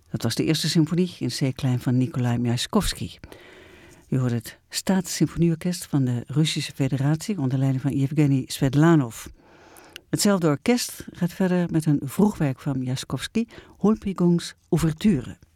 Dat was de eerste symfonie in C-klein van Nikolai Miaskovsky. U hoort het Staatssymfonieorkest van de Russische Federatie onder leiding van Yevgeny Svedlanov. Hetzelfde orkest gaat verder met een vroegwerk van Miaskovsky, Hulpigungs Ouverture.